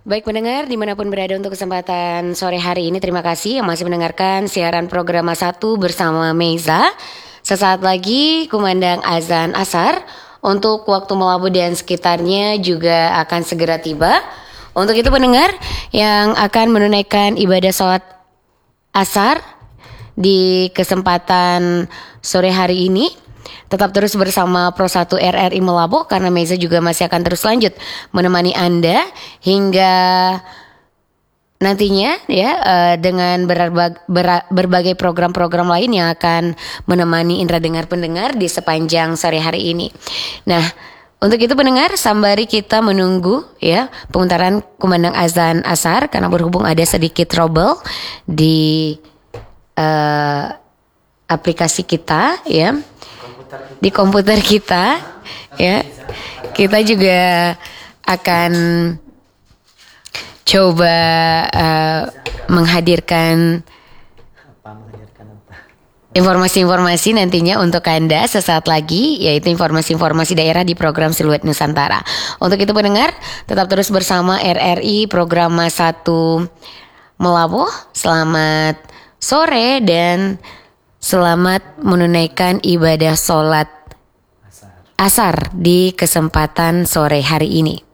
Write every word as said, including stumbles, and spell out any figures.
Baik pendengar dimanapun berada untuk kesempatan sore hari ini, terima kasih yang masih mendengarkan siaran program satu bersama Meiza. Sesaat lagi kumandang azan asar untuk waktu Melabu dan sekitarnya juga akan segera tiba. Untuk itu pendengar yang akan menunaikan ibadah sholat asar di kesempatan sore hari ini, tetap terus bersama Pro satu R R I Melabo karena Meiza juga masih akan terus lanjut menemani Anda hingga nantinya ya uh, dengan berbag, ber, berbagai program-program lain yang akan menemani indera dengar pendengar di sepanjang sore hari ini. Nah, untuk itu pendengar sembari kita menunggu ya pemutaran kumandang azan asar karena berhubung ada sedikit trouble di uh, aplikasi kita ya. Di komputer kita ya, kita juga akan coba uh, menghadirkan informasi-informasi nantinya untuk Anda sesaat lagi, yaitu informasi-informasi daerah di program Siluet Nusantara. Untuk itu pendengar tetap terus bersama R R I program satu Melabo. Selamat sore dan selamat menunaikan ibadah sholat asar di kesempatan sore hari ini.